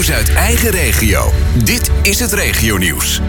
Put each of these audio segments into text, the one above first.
nieuws uit eigen regio. Dit is het regionieuws.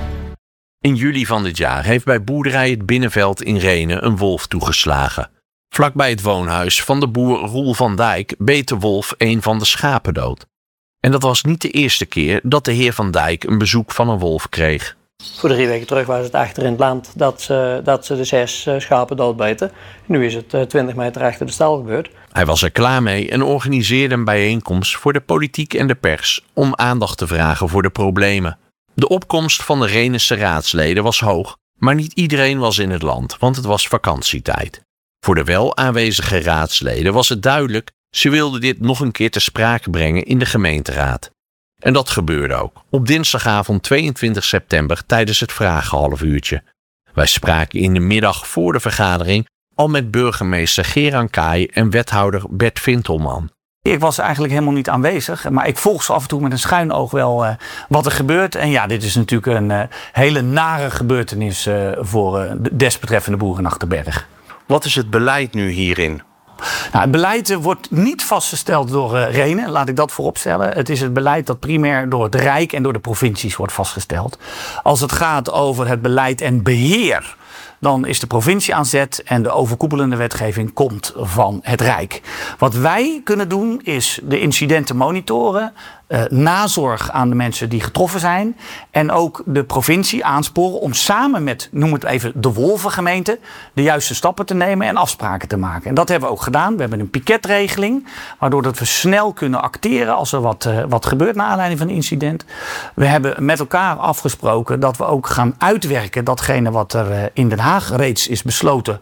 In juli van dit jaar heeft bij boerderij Het Binnenveld in Rhenen een wolf toegeslagen. Vlakbij het woonhuis van de boer Roel van Dijk beet de wolf een van de schapen dood. En dat was niet de eerste keer dat de heer Van Dijk een bezoek van een wolf kreeg. Voor 3 weken terug was het achter in het land dat ze de 6 schapen doodbeten. Nu is het 20 meter achter de stal gebeurd. Hij was er klaar mee en organiseerde een bijeenkomst voor de politiek en de pers om aandacht te vragen voor de problemen. De opkomst van de Rhenense raadsleden was hoog, maar niet iedereen was in het land, want het was vakantietijd. Voor de wel aanwezige raadsleden was het duidelijk, ze wilden dit nog een keer ter sprake brengen in de gemeenteraad. En dat gebeurde ook, op dinsdagavond 22 september tijdens het vragenhalfuurtje. Wij spraken in de middag voor de vergadering al met burgemeester Geran Kaai en wethouder Bert Vintelman. Ik was eigenlijk helemaal niet aanwezig, maar ik volg zo af en toe met een schuin oog wel wat er gebeurt. En ja, dit is natuurlijk een hele nare gebeurtenis voor de desbetreffende boer in Achterberg. Wat is het beleid nu hierin? Nou, het beleid wordt niet vastgesteld door Rhenen, laat ik dat vooropstellen. Het is het beleid dat primair door het Rijk en door de provincies wordt vastgesteld. Als het gaat over het beleid en beheer, dan is de provincie aan zet en de overkoepelende wetgeving komt van het Rijk. Wat wij kunnen doen is de incidenten monitoren, nazorg aan de mensen die getroffen zijn en ook de provincie aansporen om samen met, noem het even, de wolvengemeente de juiste stappen te nemen en afspraken te maken. En dat hebben we ook gedaan. We hebben een piketregeling, waardoor dat we snel kunnen acteren als er wat gebeurt naar aanleiding van een incident. We hebben met elkaar afgesproken dat we ook gaan uitwerken datgene wat er in Den Haag reeds is besloten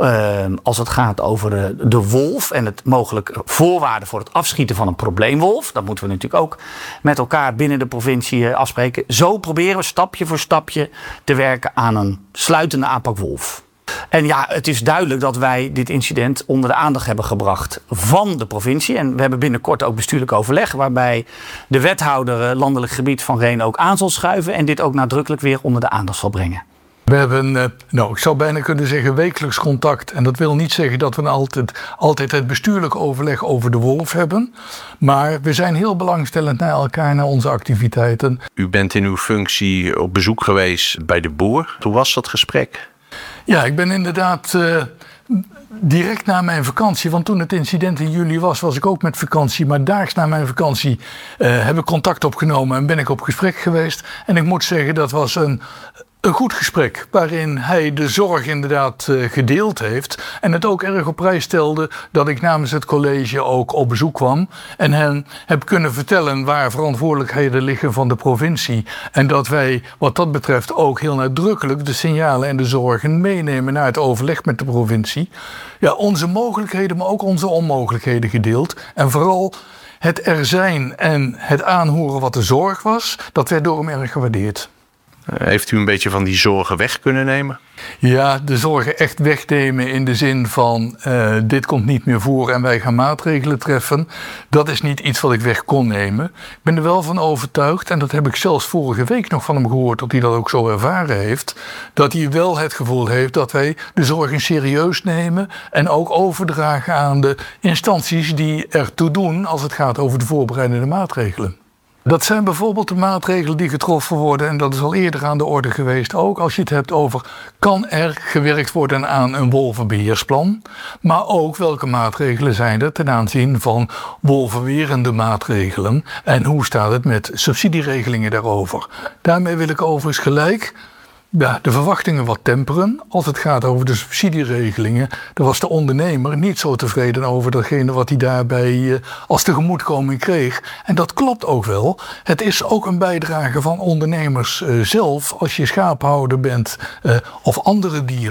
als het gaat over de wolf en het mogelijk voorwaarden voor het afschieten van een probleemwolf. Dat moeten we natuurlijk ook met elkaar binnen de provincie afspreken. Zo proberen we stapje voor stapje te werken aan een sluitende aanpak wolf. En ja, het is duidelijk dat wij dit incident onder de aandacht hebben gebracht van de provincie. En we hebben binnenkort ook bestuurlijk overleg waarbij de wethouder landelijk gebied van Rhenen ook aan zal schuiven en dit ook nadrukkelijk weer onder de aandacht zal brengen. We hebben, ik zou bijna kunnen zeggen, wekelijks contact. En dat wil niet zeggen dat we altijd het bestuurlijk overleg over de wolf hebben. Maar we zijn heel belangstellend naar elkaar, naar onze activiteiten. U bent in uw functie op bezoek geweest bij de boer. Hoe was dat gesprek? Ja, ik ben inderdaad direct na mijn vakantie, want toen het incident in juli was ik ook met vakantie. Maar daags na mijn vakantie heb ik contact opgenomen en ben ik op gesprek geweest. En ik moet zeggen, dat was een goed gesprek waarin hij de zorg inderdaad gedeeld heeft. En het ook erg op prijs stelde dat ik namens het college ook op bezoek kwam. En hen heb kunnen vertellen waar verantwoordelijkheden liggen van de provincie. En dat wij wat dat betreft ook heel nadrukkelijk de signalen en de zorgen meenemen naar het overleg met de provincie. Ja, onze mogelijkheden, maar ook onze onmogelijkheden gedeeld. En vooral het er zijn en het aanhoren wat de zorg was, dat werd door hem erg gewaardeerd. Heeft u een beetje van die zorgen weg kunnen nemen? Ja, de zorgen echt wegnemen in de zin van dit komt niet meer voor en wij gaan maatregelen treffen. Dat is niet iets wat ik weg kon nemen. Ik ben er wel van overtuigd, en dat heb ik zelfs vorige week nog van hem gehoord, dat hij dat ook zo ervaren heeft, dat hij wel het gevoel heeft dat wij de zorgen serieus nemen en ook overdragen aan de instanties die ertoe doen als het gaat over de voorbereidende maatregelen. Dat zijn bijvoorbeeld de maatregelen die getroffen worden, en dat is al eerder aan de orde geweest ook, als je het hebt over kan er gewerkt worden aan een wolvenbeheersplan, maar ook welke maatregelen zijn er ten aanzien van wolvenwerende maatregelen en hoe staat het met subsidieregelingen daarover. Daarmee wil ik overigens gelijk de verwachtingen wat temperen. Als het gaat over de subsidieregelingen, dan was de ondernemer niet zo tevreden over datgene wat hij daarbij als tegemoetkoming kreeg. En dat klopt ook wel. Het is ook een bijdrage van ondernemers zelf als je schaaphouder bent of andere dieren.